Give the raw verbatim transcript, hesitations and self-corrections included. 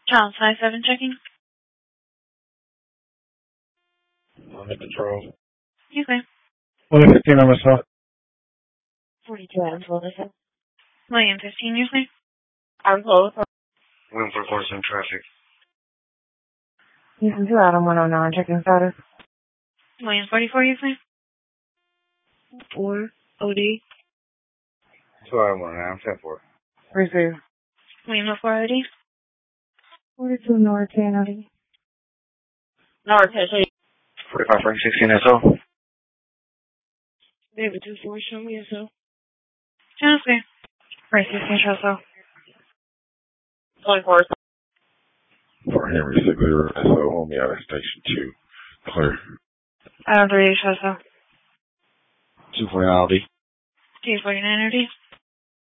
Child five seven checking. On the control. Okay. one fifteen on myself. forty-two Adams Wilson. William fifteen, you say? Adams Wilson. William four four in traffic. Houston two Adam one oh nine, checking status. William forty-four, you say? four O D. two Adam one oh nine, ten four. Receive. William four O D. forty-two North ten O D. North ten. forty-five Frank sixteen S O. David two four, show me S O. Okay. Right sixteen, show so. twenty-four. For Henry six zero S O, hold me out at station two. Clear. Adam three, show so. two forty-nine O D. two forty-nine O D.